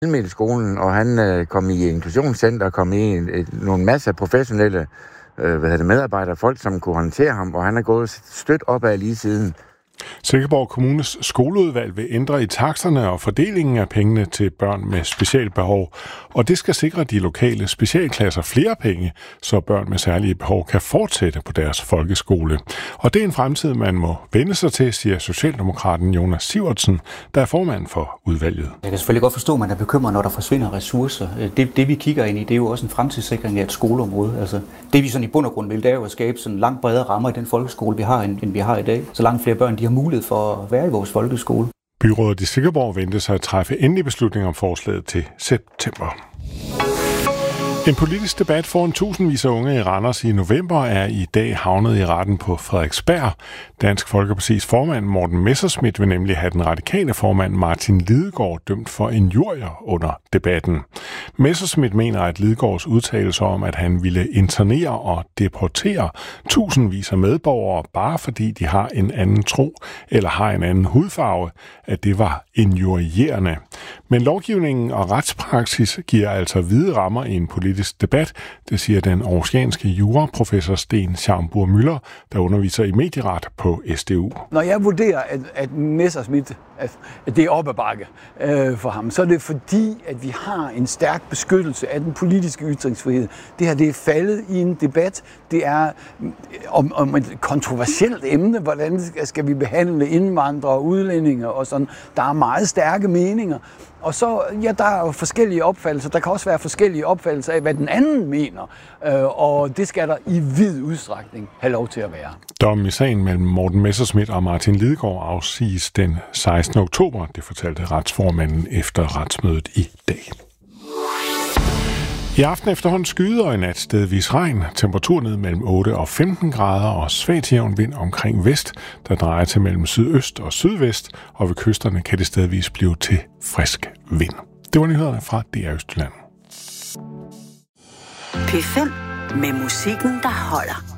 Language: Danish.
skolen, og han kom i inklusionscenter, kom i nogle masser af professionelle medarbejdere, folk, som kunne håndtere ham, og han er gået stødt opad lige siden. Silkeborg Kommunes skoleudvalg vil ændre i taksterne og fordelingen af pengene til børn med specialbehov, og det skal sikre de lokale specialklasser flere penge, så børn med særlige behov kan fortsætte på deres folkeskole. Og det er en fremtid, man må vende sig til, siger Socialdemokraten Jonas Sivertsen, der er formand for udvalget. Jeg kan selvfølgelig godt forstå, at man er bekymret, når der forsvinder ressourcer. Det vi kigger ind i, det er jo også en fremtidssikring af et skoleområde. Altså, det vi sådan i bund og grund vil, det er jo at skabe sådan langt bredere rammer i den folkeskole, vi har, end vi har i dag. Så langt flere børn, de har mulighed for at være i vores folkeskole. Byrådet i Silkeborg venter sig at træffe endelig beslutning om forslaget til september. En politisk debat foran tusindvis af unge i Randers i november er i dag havnet i retten på Frederiksberg. Dansk Folkepartis formand Morten Messerschmidt vil nemlig have den radikale formand Martin Lidegaard dømt for injurier under debatten. Messerschmidt mener, at Lidegaards udtalelser om, at han ville internere og deportere tusindvis af medborgere, bare fordi de har en anden tro eller har en anden hudfarve, at det var injurierende. Men lovgivningen og retspraksis giver altså vide rammer i en politisk debat, det siger den aarhusianske juraprofessor Sten Schaumburg-Müller, der underviser i medieret på SDU. Når jeg vurderer, at Messerschmidt, at det er op ad bakke for ham, så er det fordi, at vi har en stærk beskyttelse af den politiske ytringsfrihed. Det her, det er faldet i en debat. Det er om et kontroversielt emne. Hvordan skal vi behandle indvandrere og udlændinge og sådan. Der er meget stærke meninger. Og så, ja, der er jo forskellige opfattelser. Der kan også være forskellige opfattelser af, hvad den anden mener. Og det skal der i vid udstrækning have lov til at være. Dommen i sagen mellem Morten Messerschmidt og Martin Lidegaard afsiges den 16. oktober. Det fortalte retsformanden efter retsmødet i dag. I aften efterhånden skyder og i nat stedvis regn. Temperatur ned mellem 8 og 15 grader og svag til jævn vind omkring vest, der drejer til mellem sydøst og sydvest, og ved kysterne kan det stedvis blive til frisk vind. Det var nyhederne fra DR Østjylland. P5 med musikken, der holder.